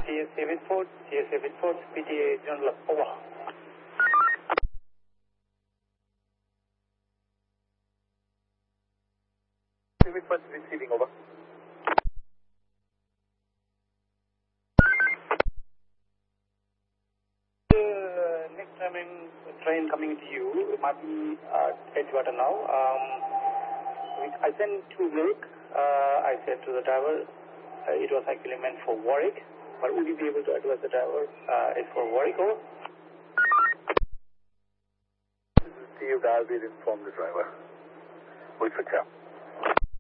CS74, CS74, PTA General, over. CS74 receiving, over. Next train coming to you, it might be Edgewater now. I sent to Luke. I said to the driver, it was actually meant for Warwick, but would you be able to advise the driver it's for Warwick, or? Steve, I'll be informed the driver. Wait for cab.